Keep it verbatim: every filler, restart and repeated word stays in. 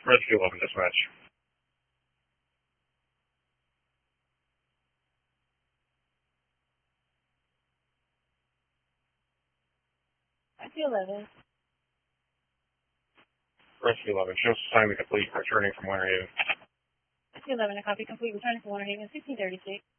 Rescue eleven dispatch. Rescue eleven. Rescue eleven, show assignment complete, returning from Winter Haven. Rescue eleven, a copy complete, returning from Winter Haven, sixteen thirty-six.